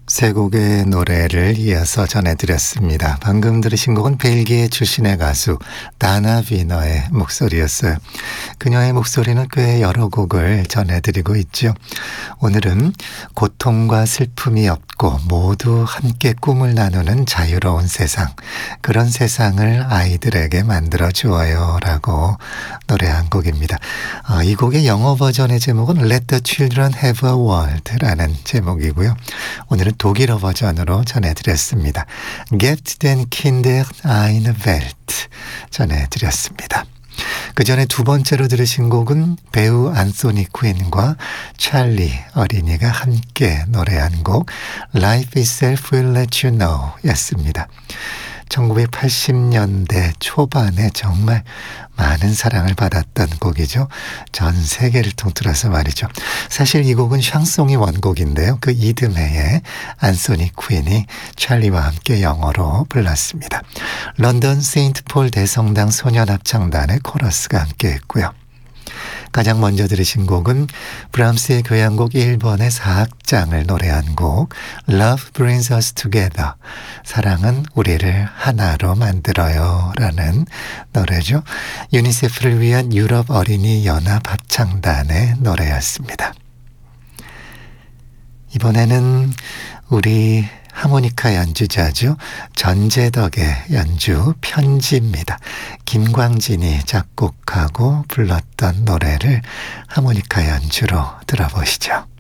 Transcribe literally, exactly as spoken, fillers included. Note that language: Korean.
세 곡의 노래를 이어서 전해드렸습니다. 방금 들으신 곡은 벨기에 출신의 가수 다나 비너의 목소리였어요. 그녀의 목소리는 꽤 여러 곡을 전해드리고 있죠. 오늘은 고통과 슬픔이 없고 모두 함께 꿈을 나누는 자유로운 세상, 그런 세상을 아이들에게 만들어 주어요 라고 노래한 곡입니다. 어, 이 곡의 영어 버전의 제목은 Let the Children Have a World 라는 제목이고요. 오늘은 독일어 버전으로 전해드렸습니다. Gebt den Kindern eine Welt 전해드렸습니다. 그 전에 두 번째로 들으신 곡은 배우 안소니 퀸과 찰리 어린이가 함께 노래한 곡 Life itself will let you know 였습니다. 천구백팔십 년대 초반에 정말 많은 사랑을 받았던 곡이죠. 전 세계를 통틀어서 말이죠. 사실 이 곡은 샹송이 원곡인데요. 그 이듬해에 안소니 퀸이 찰리와 함께 영어로 불렀습니다. 런던 세인트폴 대성당 소년합창단의 코러스가 함께 했고요. 가장 먼저 들으신 곡은 브람스의 교향곡 일 번의 사악장을 노래한 곡 Love Brings Us Together, 사랑은 우리를 하나로 만들어요 라는 노래죠. 유니세프를 위한 유럽 어린이 연합 합창단의 노래였습니다. 이번에는 우리 하모니카 연주자죠. 전재덕의 연주 편지입니다. 김광진이 작곡하고 불렀던 노래를 하모니카 연주로 들어보시죠.